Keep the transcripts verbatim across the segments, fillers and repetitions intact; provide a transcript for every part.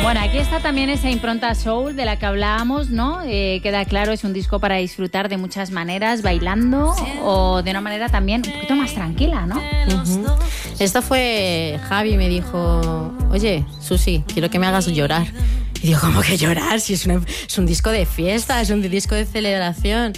Bueno, aquí está también esa impronta soul de la que hablábamos, ¿no? Eh, queda claro, es un disco para disfrutar de muchas maneras, bailando o de una manera también un poquito más tranquila, ¿no? Uh-huh. Esto fue Javi, me dijo, oye, Susi, quiero que me hagas llorar. Y digo, ¿cómo que llorar? Si es, una, es un disco de fiesta, es un disco de celebración.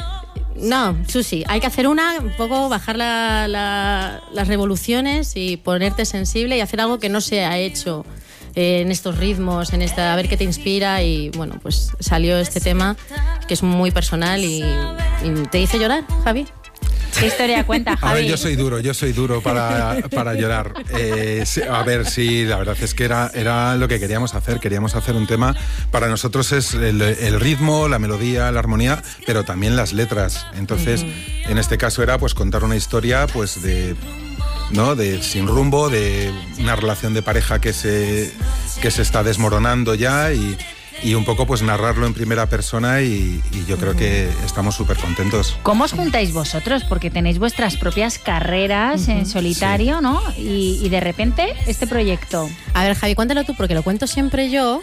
No, Susi, hay que hacer una, un poco bajar la, la, las revoluciones y ponerte sensible y hacer algo que no se ha hecho eh, en estos ritmos, en esta, a ver qué te inspira. Y bueno, pues salió este tema que es muy personal y, y te hice llorar, Javi. ¿Qué historia cuenta, Javi? A ver, yo soy duro, yo soy duro para, para llorar. Eh, a ver, sí, la verdad es que era, era lo que queríamos hacer. Queríamos hacer un tema, para nosotros es el, el ritmo, la melodía, la armonía, pero también las letras. Entonces, uh-huh. en este caso era pues contar una historia pues de... ¿no? De sin rumbo, de una relación de pareja que se, que se está desmoronando ya y... y un poco pues narrarlo en primera persona y, y yo creo que estamos súper contentos. ¿Cómo os juntáis vosotros? Porque tenéis vuestras propias carreras uh-huh. en solitario, sí. ¿no? Y, y de repente este proyecto. A ver, Javi, cuéntalo tú, porque lo cuento siempre yo.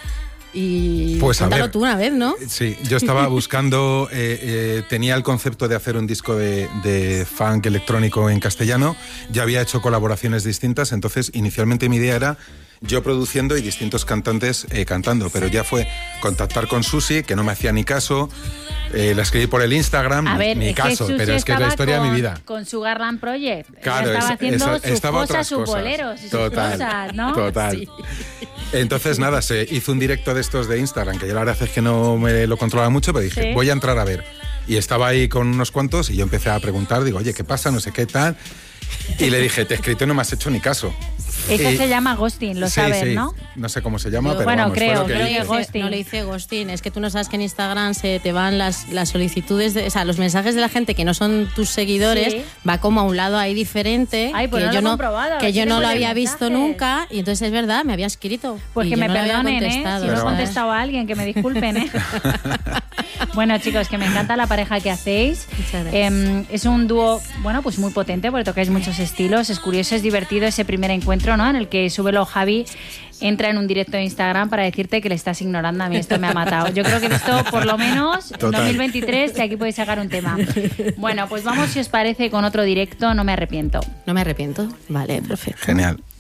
Y pues cuéntalo ver, tú una vez, ¿no? Sí, yo estaba buscando, eh, eh, tenía el concepto de hacer un disco de, de funk electrónico en castellano, ya había hecho colaboraciones distintas, entonces inicialmente mi idea era yo produciendo y distintos cantantes eh, cantando, pero ya fue contactar con Susi, que no me hacía ni caso, eh, la escribí por el Instagram, a ver, ni es caso, que pero es que es la historia con, de mi vida. Con Sugarland Project, claro, estaba es, haciendo esa, sus estaba cosas, sus cosas. boleros, sus total, cosas, ¿no? Total. Sí. Entonces, nada, se hizo un directo de estos de Instagram, que yo la verdad es que no me lo controlaba mucho, pero dije, ¿sí? voy a entrar a ver. Y estaba ahí con unos cuantos y yo empecé a preguntar, digo, oye, ¿qué pasa? No sé qué tal. Y le dije, te he escrito y no me has hecho ni caso. Esa y, se llama ghosting, lo sí, sabes, sí. ¿no? No sé cómo se llama, Yo, pero bueno, vamos, creo, fue lo que creo hice. que ghosting. No le hice ghosting, es que tú no sabes que en Instagram se te van las, las solicitudes, de, o sea, los mensajes de la gente que no son tus seguidores, sí. va como a un lado ahí diferente. Ay, pues que no yo lo he no, comprobado, que yo no lo había mensajes. visto nunca y entonces es verdad, me había escrito. Pues que me no perdonen, ¿eh? Si pero no he vamos. contestado a alguien, que me disculpen, ¿eh? Bueno, chicos, que me encanta la pareja que hacéis. Eh, es un dúo, bueno, pues muy potente porque tocáis muchos estilos. Es curioso, es divertido ese primer encuentro, ¿no? En el que Súbelo Javi entra en un directo de Instagram para decirte que le estás ignorando. A mí esto me ha matado. Yo creo que esto, por lo menos, Total. en dos mil veintitrés, que aquí podéis sacar un tema. Bueno, pues vamos, si os parece, con otro directo, No me arrepiento. No me arrepiento. Vale, perfecto. Genial.